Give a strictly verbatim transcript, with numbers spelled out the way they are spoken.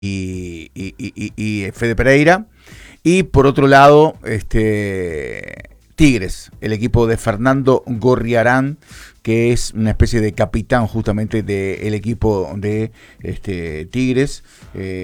y, y, y, y Fede Pereira. Y por otro lado, este Tigres, el equipo de Fernando Gorriarán, que es una especie de capitán justamente del equipo de este Tigres. Eh,